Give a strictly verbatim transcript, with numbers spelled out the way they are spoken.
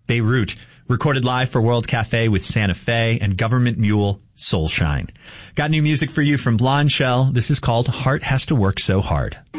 Beirut, recorded live for World Cafe with Santa Fe and Government Mule, Soulshine. Got new music for you from Blonde Shell. This is called Heart Has to Work So Hard.